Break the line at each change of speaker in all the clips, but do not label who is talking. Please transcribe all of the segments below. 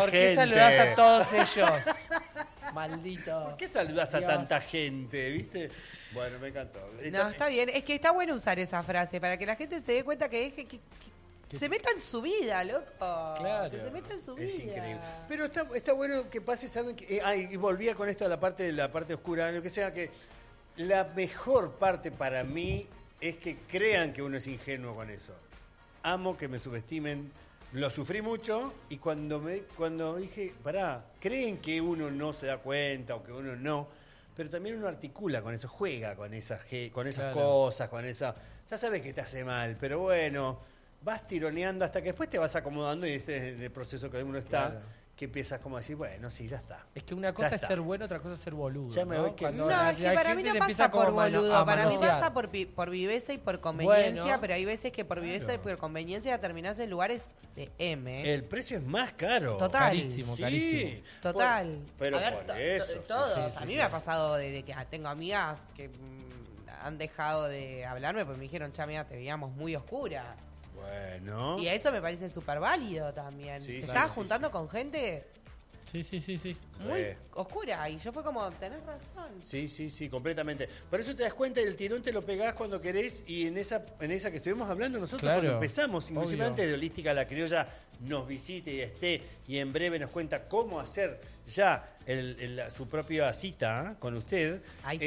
¿Por
gente?
qué saludás a todos ellos? Maldito.
¿Por qué saludás a
Dios.
tanta gente, viste? Bueno, me encantó.
No, está bien. Es que está bueno usar esa frase para que la gente se dé cuenta que deje que se meta en su vida, loco.
Claro.
Que se meta en su vida.
Es increíble. Pero está bueno que pase, ¿saben? Y volvía con esto de la parte oscura, lo que sea, que la mejor parte para mí es que crean que uno es ingenuo con eso. Amo que me subestimen. Lo sufrí mucho y cuando dije, pará, creen que uno no se da cuenta o que uno no, pero también uno articula con eso, juega con esas
Claro.
cosas, con esa... Ya sabes que te hace mal, pero bueno, vas tironeando hasta que después te vas acomodando y ese es el proceso que uno está,
Claro.
que empiezas como a decir, bueno, sí, ya está.
Es que una
Ya
cosa es
está.
ser bueno, otra cosa es ser boludo.
Ya me
¿no?
voy que-
Cuando
No,
la-
es que
la
para mí
gente
no
le
pasa
empieza
por
como a
boludo, para mí
manosear.
pasa por viveza y por conveniencia,
Bueno.
pero hay veces que por viveza y por conveniencia terminás en lugares de M.
El precio es más caro.
Total.
Carísimo,
Sí,
carísimo.
Total.
Pero
A ver,
por eso.
todos.
sí, sí,
a mí
sí.
me ha pasado de que tengo amigas que han dejado de hablarme porque me dijeron, mira, te veíamos muy oscura.
Bueno.
Y a eso me parece súper válido también.
Sí,
Te
sí,
estás
sí,
juntando con gente
Sí, sí, sí, sí.
muy
Re.
oscura. Y yo fue como, tenés razón.
Sí, completamente. Por eso te das cuenta, el tirón te lo pegás cuando querés y en esa que estuvimos hablando nosotros
Claro,
cuando empezamos, inclusive
obvio.
antes de Holística La Criolla nos visite y esté y en breve nos cuenta cómo hacer ya su propia cita con usted.
Ay,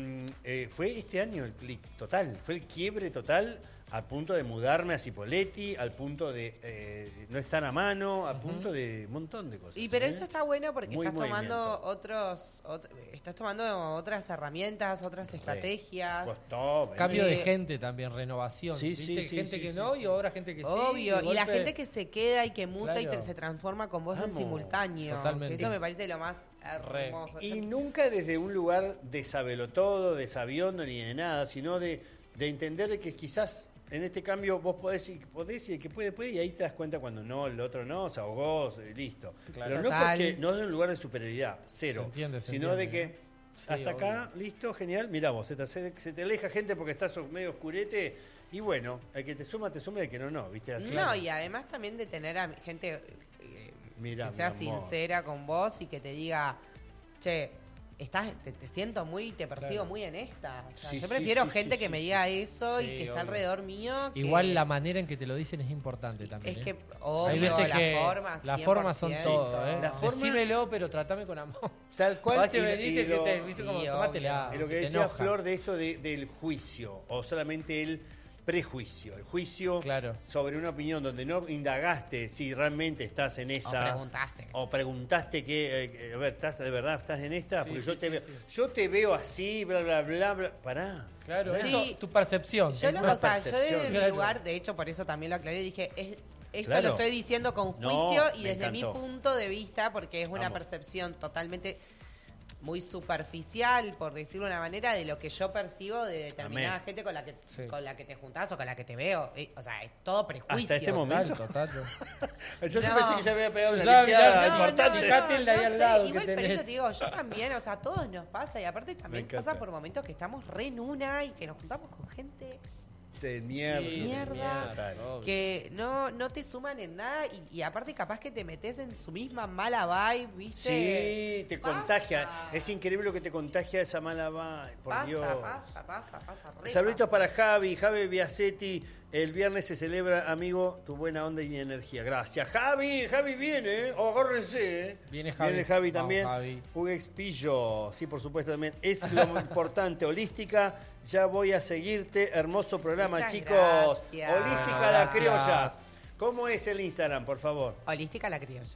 sí.
Fue este año el clic total, fue el quiebre total al punto de mudarme a Cipolletti, al punto de no estar a mano, al punto de un montón de cosas.
Y pero
¿eh?
eso está bueno porque
Muy
estás tomando
movimiento.
estás tomando otras herramientas, otras estrategias.
Costó,
Cambio
Eh,
de gente también, renovación.
sí,
¿viste?
sí, sí,
gente
sí,
que
sí,
no
sí.
y ahora gente que sí.
Obvio,
de
y la
golpe-
gente que se queda y que muta y
Claro.
se transforma con vos en
Amo.
simultáneo.
Totalmente.
Que eso me parece lo más hermoso.
Y nunca desde un lugar de sabelotodo, de sabiondo ni de nada, sino de entender de que quizás en este cambio vos podés y el que puede, y ahí te das cuenta cuando no, el otro no, se ahogó, listo.
Claro.
Pero no
Total.
porque no de un lugar de superioridad, cero.
Se entiende,
sino de
entiende,
que
¿no? Sí,
hasta acá,
obvio.
listo, genial, mirá vos, se te aleja gente porque estás medio oscurete, y bueno, el que te suma, y el que no, ¿viste? Así.
No, y además también de tener a gente
Mirá,
que sea
mi amor.
sincera con vos y que te diga, che, te siento muy, te persigo
Claro.
muy en esta. O sea,
Sí,
yo
sí,
prefiero
sí,
gente
sí,
que
sí,
me
sí.
diga eso y
Sí,
que está
obvio.
alrededor mío. que-
Igual la manera en que te lo dicen es importante también.
Es
¿eh?
que,
Hay
obvio,
veces
las
que
formas.
las formas son
100%.
todo, ¿eh?
La forma-
Decímelo, pero tratame con amor.
Tal cual.
Vas y
y-
veniste
y
que
lo-
te viste como
Sí,
tomátela.
Y lo que
te
decía
enoja.
Flor de esto del juicio, o solamente el prejuicio, el juicio
Claro.
sobre una opinión donde no indagaste si realmente estás en esa... O preguntaste que, a ver, ¿de verdad estás en esta?
Sí,
Porque
sí,
yo te
sí,
veo,
sí.
yo te veo así, bla, bla, bla, bla. Pará.
Claro,
Sí.
eso, tu percepción.
Yo,
una
o sea, yo desde
percepción.
mi
Claro.
lugar, de hecho, por eso también lo aclaré, dije, esto
Claro.
lo estoy diciendo con
No,
juicio y
me
desde mi
encantó.
punto de vista, porque es una
Vamos.
percepción totalmente muy superficial, por decirlo de una manera, de lo que yo percibo de determinada
Amén.
gente
Sí.
con la que te juntás o con la que te veo. O sea, es todo prejuicio.
Hasta este
Total,
momento.
total.
Yo
No.
pensé que ya había pegado una
Ya,
limpiada
mirá,
importante.
Fíjate el de ahí al lado que
Igual, pero
tenés.
eso te digo, yo también, o sea, a todos nos pasa y aparte también
Me encanta.
pasa por momentos que estamos re en una y que nos juntamos con gente
De mierda.
Sí,
mierda,
Total.
obvio.
que no te suman en nada y aparte capaz que te metes en su misma mala vibe, ¿viste?
Sí, te
Pasa.
contagia. Es increíble lo que te contagia esa mala vibe. Por
Pasa,
Dios.
pasa, re
Saluditos
pasa.
para Javi Biasetti. El viernes se celebra, amigo, tu buena onda y energía. Gracias. Javi viene, agárrense.
Viene Javi.
Viene Javi
Vamos,
también.
Javi.
Huguex Pillo, sí, por supuesto también. Es lo importante, Holística. Ya voy a seguirte. Hermoso programa,
Muchas
chicos.
gracias.
Holística la
Gracias.
criolla. ¿Cómo es el Instagram, por favor?
Holística la criolla.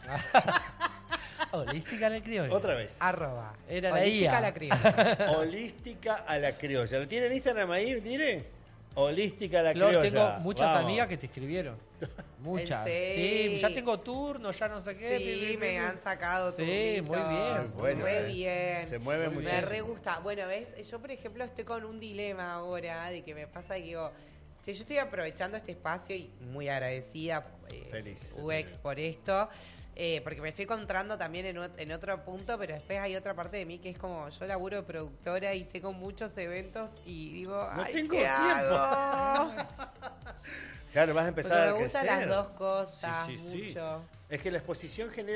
Holística la criolla.
Otra vez.
Arroba.
Era la
Holística
IA.
la criolla.
Holística a la criolla. ¿Lo tienen en Instagram ahí, Dire? Holística a la
Flor,
criolla.
tengo muchas
Vamos.
amigas que te escribieron. Muchas.
¿En serio?
Sí, ya tengo turno, ya no sé qué.
Sí, me han sacado
Sí, muy bien.
Bueno,
Muy bien.
se mueve
Muy
Me
bien.
re gusta. Bueno, ves, yo por ejemplo estoy con un dilema ahora de que me pasa que digo, che, yo estoy aprovechando este espacio y muy agradecida
Feliz.
UX por esto, porque me estoy encontrando también en otro punto, pero después hay otra parte de mí que es como, yo laburo de productora y tengo muchos eventos y digo,
No
ay,
tengo
¿qué
tiempo.
hago?
Claro, vas a
Porque
empezar
me
a
gustan
crecer.
las dos cosas,
Sí, sí, sí.
mucho.
Es que la exposición genera